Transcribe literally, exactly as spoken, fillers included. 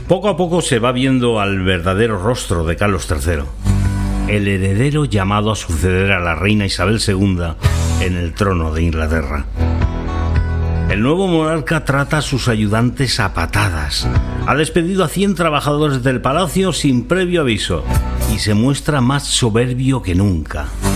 Poco a poco se va viendo al verdadero rostro de Carlos tercero, el heredero llamado a suceder a la reina Isabel segunda en el trono de Inglaterra. El nuevo monarca trata a sus ayudantes a patadas. Ha despedido a cien trabajadores del palacio sin previo aviso y se muestra más soberbio que nunca.